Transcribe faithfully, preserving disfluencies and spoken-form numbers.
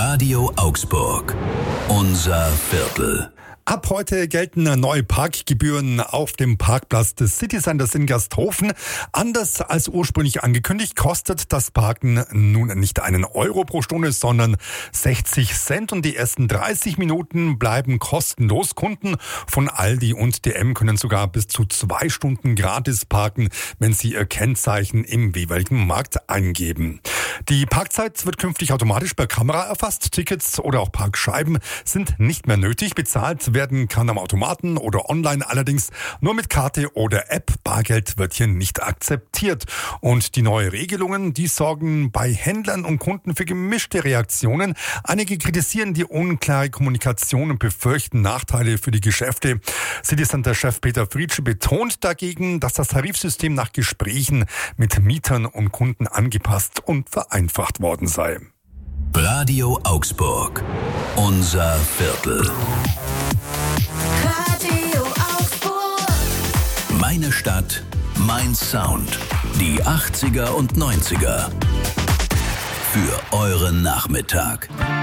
Radio Augsburg. Unser Viertel. Ab heute gelten neue Parkgebühren auf dem Parkplatz des City Centers in Gersthofen. Anders als ursprünglich angekündigt, kostet das Parken nun nicht einen Euro pro Stunde, sondern sechzig Cent. Und die ersten dreißig Minuten bleiben kostenlos. Kunden von Aldi und D M können sogar bis zu zwei Stunden gratis parken, wenn sie ihr Kennzeichen im jeweiligen Markt eingeben. Die Parkzeit wird künftig automatisch per Kamera erfasst. Tickets oder auch Parkscheiben sind nicht mehr nötig. Bezahlt werden kann am Automaten oder online, allerdings nur mit Karte oder App. Bargeld wird hier nicht akzeptiert. Und die neuen Regelungen, die sorgen bei Händlern und Kunden für gemischte Reaktionen. Einige kritisieren die unklare Kommunikation und befürchten Nachteile für die Geschäfte. City Center-Chef Peter Fritsche betont dagegen, dass das Tarifsystem nach Gesprächen mit Mietern und Kunden angepasst und vereinfacht worden sei. Radio Augsburg. Unser Viertel. Radio Augsburg. Meine Stadt, mein Sound. Die achtziger und neunziger. Für euren Nachmittag.